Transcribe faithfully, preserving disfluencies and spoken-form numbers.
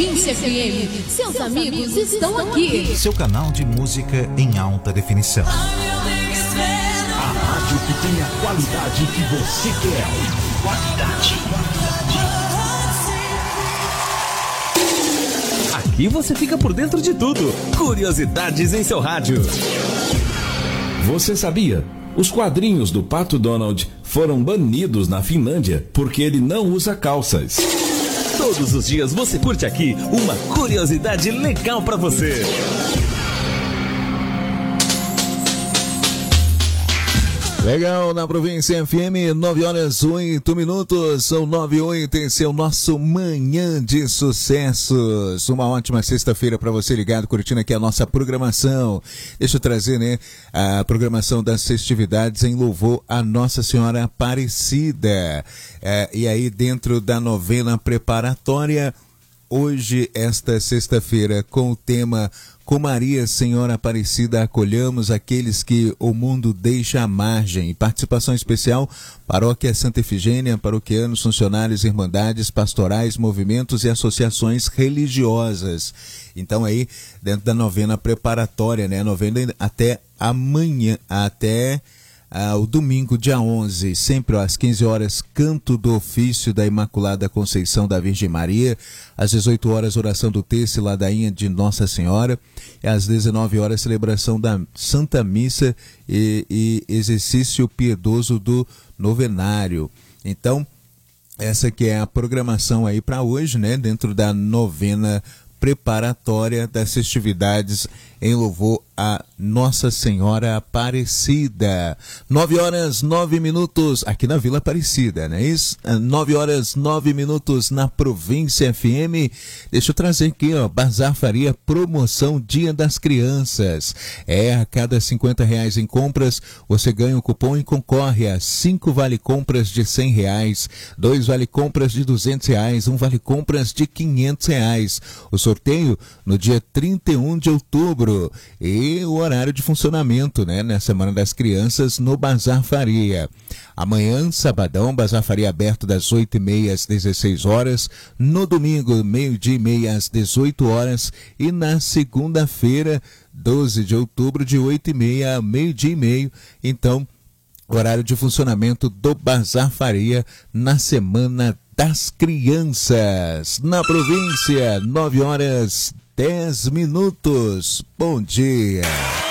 Província F M. Seus amigos estão aqui. Seu canal de música em alta definição. A rádio que tem a qualidade que você quer. Qualidade. Aqui você fica por dentro de tudo. Curiosidades em seu rádio. Você sabia? Os quadrinhos do Pato Donald foram banidos na Finlândia porque ele não usa calças. Todos os dias você curte aqui uma curiosidade legal pra você. Legal, na Província F M, nove horas oito minutos, são nove e oito, esse é o nosso Manhã de Sucessos. Uma ótima sexta-feira para você ligado, curtindo aqui a nossa programação. Deixa eu trazer, né, a programação das festividades em louvor a Nossa Senhora Aparecida. É, e aí, dentro da novena preparatória, hoje, esta sexta-feira, com o tema Com Maria Senhora Aparecida acolhamos aqueles que o mundo deixa à margem. Participação especial, Paróquia Santa Efigênia, paroquianos, funcionários, irmandades, pastorais, movimentos e associações religiosas. Então aí, dentro da novena preparatória, né? Novena até amanhã, até... Ah, o domingo, dia onze, sempre às quinze horas, canto do ofício da Imaculada Conceição da Virgem Maria. Às dezoito horas, oração do terço e ladainha de Nossa Senhora. E às dezenove horas, celebração da Santa Missa e, e exercício piedoso do novenário. Então, essa que é a programação aí para hoje, né? Dentro da novena preparatória das festividades em louvor a Nossa Senhora Aparecida. Nove horas, nove minutos, aqui na Vila Aparecida, não é isso? Nove horas, nove minutos na Província F M. Deixa eu trazer aqui, ó, Bazar Faria, promoção Dia das Crianças. É, a cada cinquenta reais em compras, você ganha um cupom e concorre a cinco vale-compras de cem reais, dois vale-compras de duzentos reais, um vale-compras de quinhentos reais. O sorteio no dia trinta e um de outubro. E o horário de funcionamento, né, na Semana das Crianças no Bazar Faria. Amanhã, sabadão, Bazar Faria aberto das oito e meia às dezesseis horas. No domingo, meio-dia e meia às dezoito horas. E na segunda-feira, doze de outubro, de oito e meia a meio-dia e meio. Então, horário de funcionamento do Bazar Faria na Semana das Crianças. Na província, nove horas, dez minutos. Bom dia.